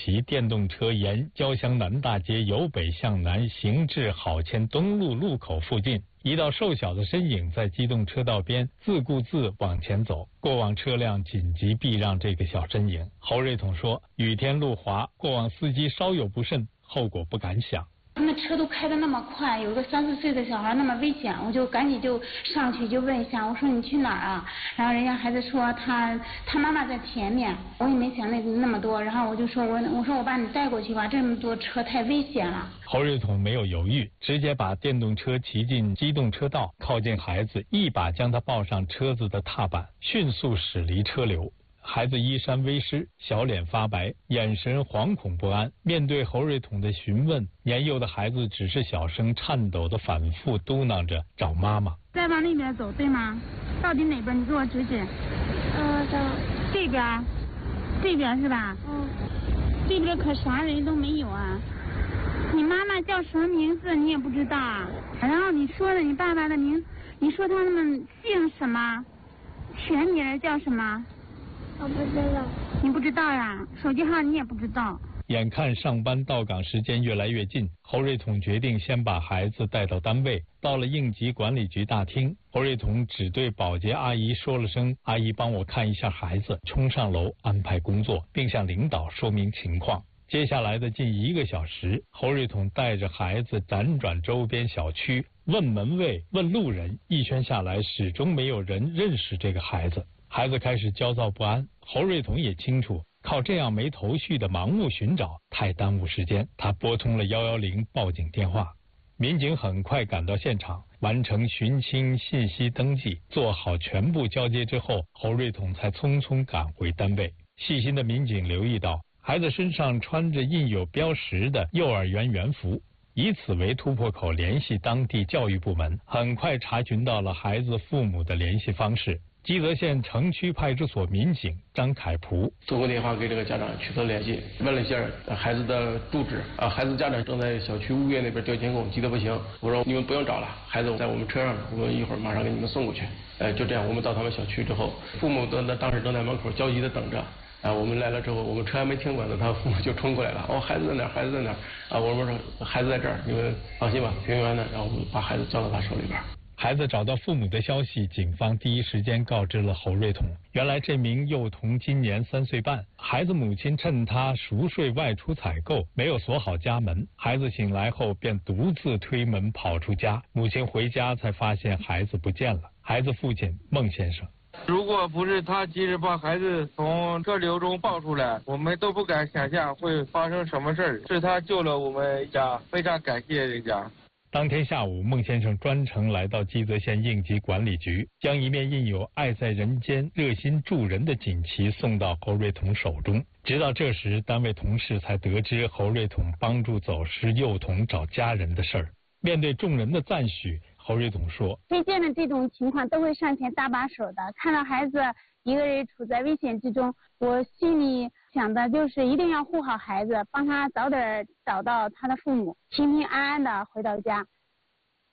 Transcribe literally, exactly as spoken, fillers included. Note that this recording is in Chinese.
骑电动车沿交乡南大街由北向南行至好迁东路路口附近，一道瘦小的身影在机动车道边自顾自往前走，过往车辆紧急避让这个小身影。侯瑞统说，雨天路滑，过往司机稍有不慎，后果不敢想。 那车都开得那么快，有个三四岁的小孩那么危险，我就赶紧就上去就问一下，我说你去哪儿啊？然后人家孩子说他他妈妈在前面，我也没想那那么多，然后我就说我我说我把你带过去吧，这么多车太危险了。 侯瑞统没有犹豫，直接把电动车骑进机动车道，靠近孩子，一把将他抱上车子的踏板，迅速驶离车流。孩子衣衫微湿，小脸发白，眼神惶恐不安。面对侯瑞统的询问，年幼的孩子只是小声颤抖的反复嘟囔着找妈妈。 再往那边走，对吗？到底哪边？你给我指指。 嗯，走。 这边，这边是吧？ 嗯。 这边可啥人都没有啊。你妈妈叫什么名字？你也不知道啊。然后你说了你爸爸的名，你说他们姓什么？全名叫什么？ 我不知道。 你不知道呀？手机号你也不知道。 眼看上班到岗时间越来越近，侯瑞统决定先把孩子带到单位。到了应急管理局大厅，侯瑞统只对保洁阿姨说了声“阿姨帮我看一下孩子”，冲上楼安排工作，并向领导说明情况。接下来的近一个小时，侯瑞统带着孩子辗转周边小区，问门卫，问路人，一圈下来始终没有人认识这个孩子。孩子开始焦躁不安，侯瑞统也清楚，靠这样没头绪的盲目寻找太耽误时间。他拨通了一一零报警电话，民警很快赶到现场，完成寻亲信息登记，做好全部交接之后，侯瑞统才匆匆赶回单位。细心的民警留意到，孩子身上穿着印有标识的幼儿园园服，以此为突破口联系当地教育部门，很快查询到了孩子父母的联系方式。基泽县城区派出所民警张凯普通过电话给这个家长取得联系，问了一下孩子的住址啊，孩子家长正在小区物业那边调监控，急得不行。我说你们不用找了，孩子在我们车上，我们一会儿马上给你们送过去。呃，就这样，我们到他们小区之后，父母都当时正在门口焦急的等着。啊，我们来了之后，我们车还没停稳呢，他父母就冲过来了。哦，孩子在哪儿？孩子在哪儿？啊，我们说孩子在这儿，你们放心吧，平平安安的。然后我们把孩子交到他手里边。 孩子找到父母的消息，警方第一时间告知了侯瑞统。原来这名幼童今年三岁半，孩子母亲趁他熟睡外出采购，没有锁好家门。孩子醒来后便独自推门跑出家，母亲回家才发现孩子不见了。孩子父亲孟先生。 如果不是他及时把孩子从车流中抱出来，我们都不敢想象会发生什么事儿。是他救了我们一家，非常感谢人家。 当天下午，孟先生专程来到基泽县应急管理局，将一面印有“爱在人间，热心助人”的锦旗送到侯瑞统手中。直到这时，单位同事才得知侯瑞统帮助走失幼童找家人的事儿。面对众人的赞许，侯瑞统说：“ 推荐的这种情况都会上前搭把手的。看到孩子一个人处在危险之中，我心里想的就是一定要护好孩子，帮他早点找到他的父母，平平安安的回到家。